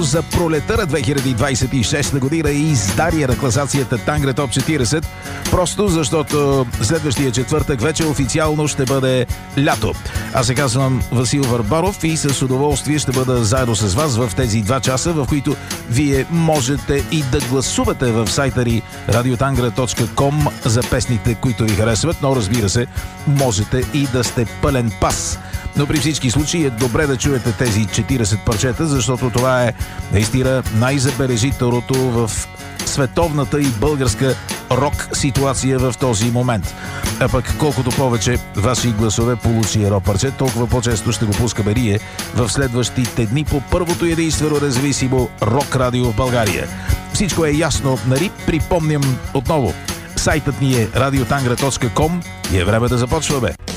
За пролета на 2026 година и издание на класацията Тангра Топ 40, просто защото следващия четвъртък вече официално ще бъде лято. Аз се казвам Васил Върбаров и с удоволствие ще бъда заедно с вас в тези 2 часа, в които вие можете и да гласувате в сайта ни radiotangra.com за песните, които ви харесват, но разбира се, можете и да сте пълен пас. Но при всички случаи е добре да чуете тези 40 парчета, защото това е наистина най-забележителното в световната и българска рок ситуация в този момент. А пък колкото повече ваши гласове получи едно парче, толкова по-често ще го пускаме ние в следващите дни по първото единствено независимо рок радио в България. Всичко е ясно, нали? Припомням отново. Сайтът ни е radiotangra.com и е време да започваме.